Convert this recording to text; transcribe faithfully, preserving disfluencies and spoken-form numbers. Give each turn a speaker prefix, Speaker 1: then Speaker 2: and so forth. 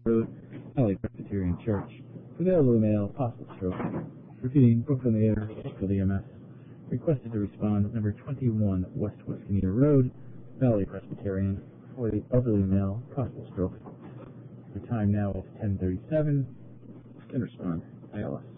Speaker 1: Road, Valley Presbyterian Church. Available email, possible stroke. Repeating, Brooklyn Air, Brookfield E M S. Requested to respond, number twenty-one, West Westmeadow Road, Valley Presbyterian, for the elderly male, possible stroke. The time now is ten thirty-seven. Can respond. I L S.